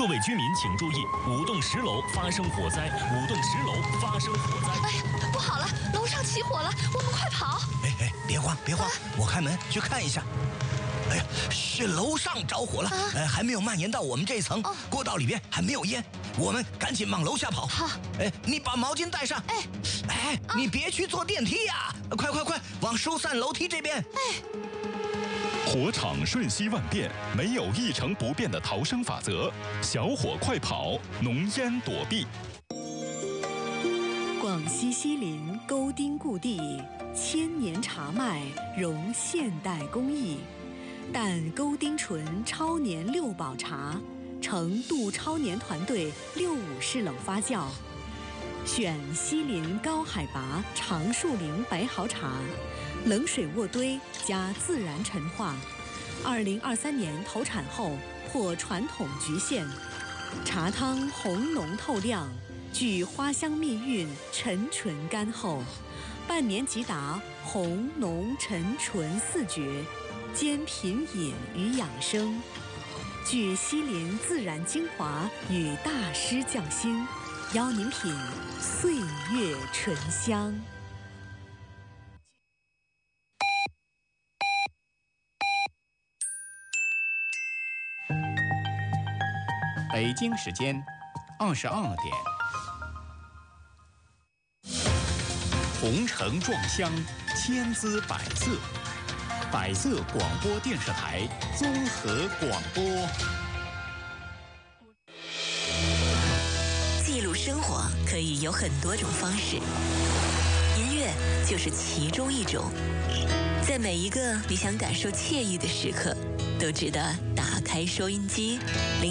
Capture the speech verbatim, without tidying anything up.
各位居民请注意，五栋十楼发生火灾，五栋十楼发生火灾。 哎呀，不好了，楼上起火了，我们快跑！ 哎哎，别慌别慌，啊、我开门去看一下。哎呀，是楼上着火了，啊、呃，还没有蔓延到我们这一层，哦、过道里边还没有烟，我们赶紧往楼下跑。 好， 哎，你把毛巾带上。 哎， 哎，啊、你别去坐电梯呀、啊，快快快，往疏散楼梯这边。 哎。 火场瞬息万变，没有一成不变的逃生法则。小火快跑，浓烟躲避。 广西西林沟丁故地，千年茶麦融现代工艺，但沟丁醇超年六保茶，成杜超年团队六五式冷发酵，选西林高海拔长树林白毫茶。冷水渥堆加自然陈化，二零二三年投产后破传统局限，茶汤红浓透亮，具花香蜜韵，沉醇甘厚，半年即达红浓沉醇四绝，兼品饮与养生，具西林自然精华与大师匠心，邀您品岁月醇香。 北京时间二十二点，红尘撞香，千姿百色，百色广播电视台综合广播。 记录生活可以有很多种方式，音乐就是其中一种。在每一个你想感受惬意的时刻，都值得打开收音机，聆